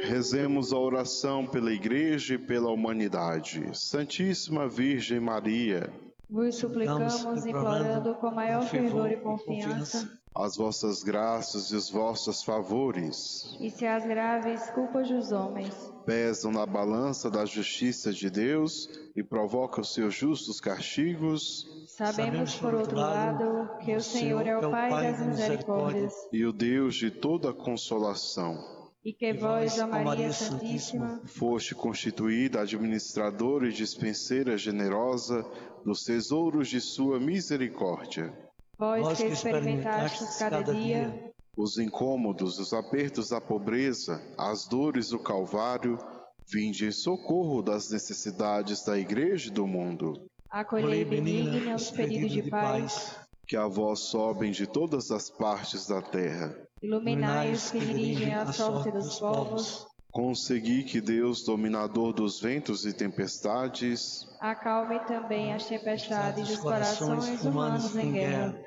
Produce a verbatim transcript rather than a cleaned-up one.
Rezemos a oração pela Igreja e pela humanidade. Santíssima Virgem Maria, vos suplicamos, implorando com maior fervor e confiança, as vossas graças e os vossos favores, e se as graves culpas dos homens pesam na balança da justiça de Deus e provocam os seus justos castigos, sabemos, por outro lado, que o Senhor é o Pai das misericórdias e o Deus de toda consolação, e que vós, ó Maria Santíssima, foste constituída administradora e dispenseira generosa dos tesouros de sua misericórdia. Vós que experimentastes cada dia os incômodos, os apertos da pobreza, as dores do Calvário, vinde em socorro das necessidades da Igreja e do mundo. Acolhei benigna os pedidos de paz, que a vós sobem de todas as partes da terra. Iluminai os que dirigem a sorte dos povos. Consegui que Deus, dominador dos ventos e tempestades, acalme também as tempestades dos corações humanos em guerra.